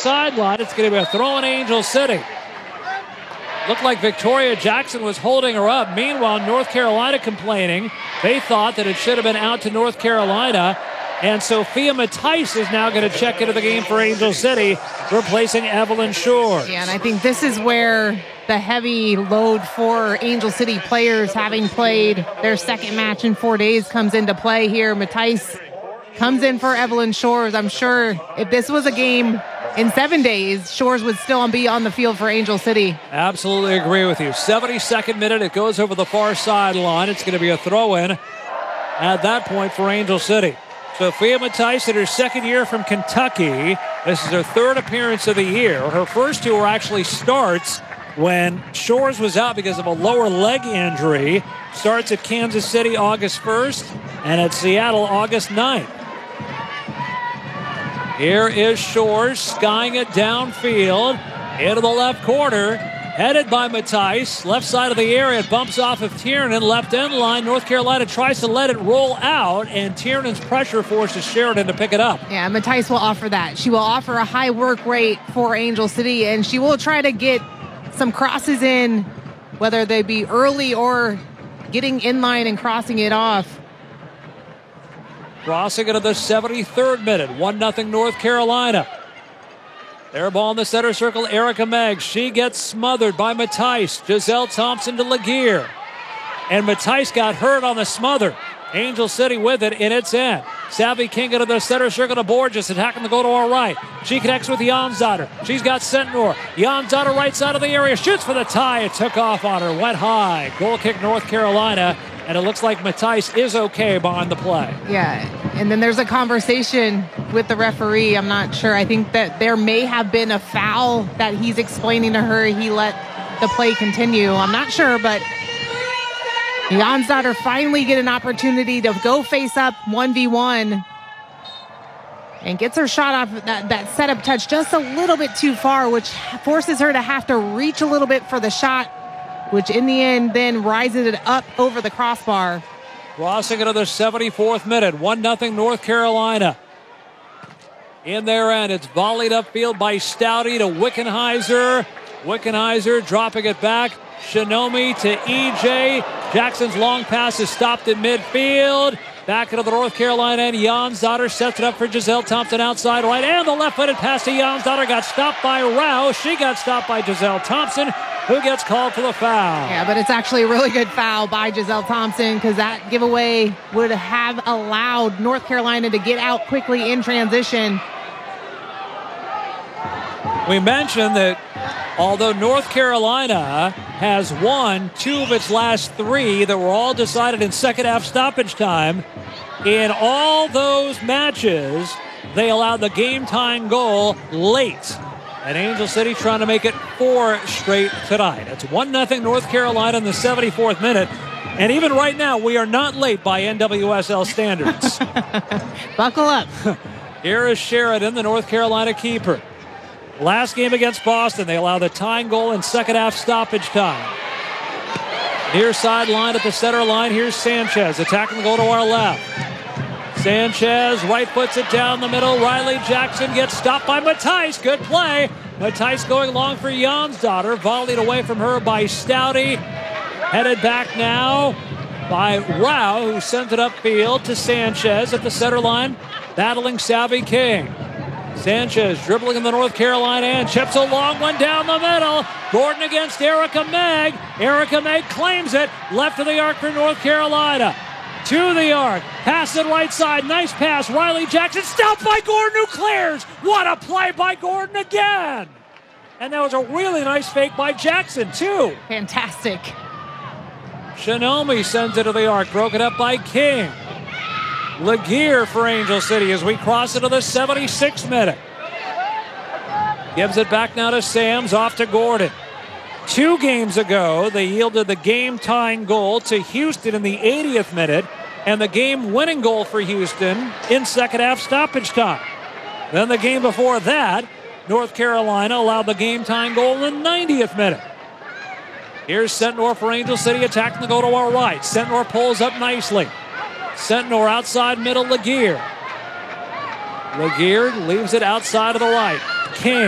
sideline. It's going to be a throw in Angel City. Looked like Victoria Jackson was holding her up. Meanwhile, North Carolina complaining. They thought that it should have been out to North Carolina. And Sophia Matthijs is now going to check into the game for Angel City, replacing Evelyn Shores. Yeah, and I think this is where the heavy load for Angel City players, having played their second match in 4 days, comes into play here. Matthijs comes in for Evelyn Shores. I'm sure if this was a game in 7 days, Shores would still be on the field for Angel City. Absolutely agree with you. 72nd minute, it goes over the far sideline. It's going to be a throw-in at that point for Angel City. Sophia Matthijs in her second year from Kentucky. This is her third appearance of the year. Her first two were actually starts when Shores was out because of a lower leg injury. Starts at Kansas City August 1st and at Seattle August 9th. Here is Shores skying it downfield into the left corner. Headed by Matthijs. Left side of the area. It bumps off of Tiernan. Left end line. North Carolina tries to let it roll out, and Tiernan's pressure forces Sheridan to pick it up. Yeah, Matthijs will offer that. She will offer a high work rate for Angel City, and she will try to get some crosses in, whether they be early or getting in line and crossing it off. Crossing it at the 73rd minute. 1-0 North Carolina. Their ball in the center circle, Erica Meggs. She gets smothered by Matthijs. Giselle Thompson to Laguerre. And Matthijs got hurt on the smother. Angel City with it in its end. Savvy King into the center circle to Borges, attacking the goal to our right. She connects with Jansdotter. She's got Sentnor. Jansdotter right side of the area. Shoots for the tie. It took off on her. Went high. Goal kick North Carolina. And it looks like Matthijs is okay behind the play. Yeah, and then there's a conversation with the referee. I'm not sure. I think that there may have been a foul that he's explaining to her. He let the play continue. I'm not sure, but Jansdotter finally get an opportunity to go face up 1v1 and gets her shot off that setup touch just a little bit too far, which forces her to have to reach a little bit for the shot, which in the end then rises it up over the crossbar. Crossing into the 74th minute. 1-0 North Carolina. In their end, it's volleyed upfield by Stouty to Wickenheiser. Wickenheiser dropping it back. Shinomi to EJ. Jackson's long pass is stopped in midfield. Back into the North Carolina end. Jansdotter sets it up for Giselle Thompson outside right. And the left-footed pass to Jansdotter got stopped by Rao. She got stopped by Giselle Thompson, who gets called for the foul. Yeah, but it's actually a really good foul by Giselle Thompson, because that giveaway would have allowed North Carolina to get out quickly in transition. We mentioned that although North Carolina has won 2 of its last 3 that were all decided in second half stoppage time, in all those matches, they allowed the game-tying goal late. And Angel City trying to make it 4 straight tonight. It's 1-0 North Carolina in the 74th minute. And even right now, we are not late by NWSL standards. Buckle up. Here is Sheridan, the North Carolina keeper. Last game against Boston, they allowed the tying goal in second half stoppage time. Near sideline at the center line, here's Sanchez attacking the goal to our left. Sanchez right puts it down the middle. Riley Jackson gets stopped by Matthijs. Good play. Matthijs going long for Jansdotter. Volleyed away from her by Stouty. Headed back now by Rao, who sends it upfield to Sanchez at the center line, battling Savvy King. Sanchez dribbling in the North Carolina end. Chips a long one down the middle. Gordon against Erica Megg. Erica Megg claims it. Left of the arc for North Carolina. To the arc. Pass it right side. Nice pass. Riley Jackson stopped by Gordon, who clears. What a play by Gordon again. And that was a really nice fake by Jackson, too. Fantastic. Shinomi sends it to the arc. Broken up by King. Laguerre for Angel City as we cross into the 76th minute. Gives it back now to Sams, off to Gordon. 2 games ago, they yielded the game-tying goal to Houston in the 80th minute and the game-winning goal for Houston in second half stoppage time. Then the game before that, North Carolina allowed the game-tying goal in the 90th minute. Here's Sentnor for Angel City attacking the goal to our right. Sentnor pulls up nicely. Sentnor outside middle, Laguerre. Laguerre leaves it outside of the right. King.